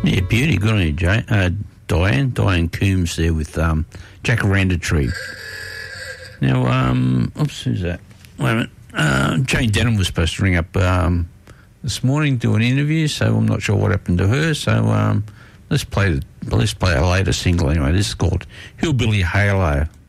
Yeah, beauty. Good on you, Diane. Diane Coombs there with Jacaranda Tree. Now, who's that? Wait a minute. Jane Denham was supposed to ring up this morning, do an interview, so I'm not sure what happened to her. So let's play our latest single anyway. This is called Hillbilly Halo.